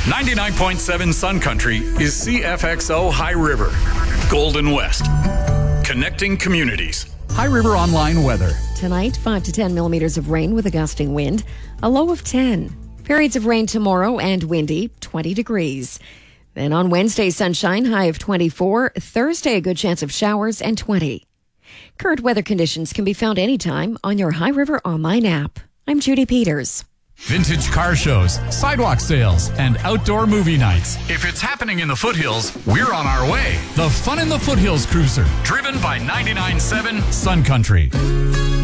99.7 Sun Country is CFXO High River, Golden West, connecting communities. High River Online weather. Tonight, 5 to 10 millimeters of rain with a gusting wind, a low of 10. Periods of rain tomorrow and windy, 20 degrees. Then on Wednesday, sunshine, high of 24. Thursday, a good chance of showers and 20. Current weather conditions can be found anytime on your High River Online app. I'm Judy Peters. Vintage car shows, sidewalk sales, and outdoor movie nights. If it's happening in the foothills, we're on our way. The Fun in the Foothills Cruiser, driven by 99.7 Sun Country.